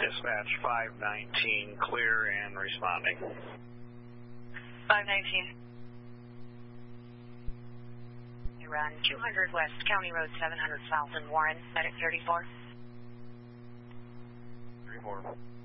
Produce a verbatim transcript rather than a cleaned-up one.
Dispatch five nineteen, clear and responding. five nineteen. You run two hundred West County Road seven hundred South in Warren, medic thirty-four. thirty-four.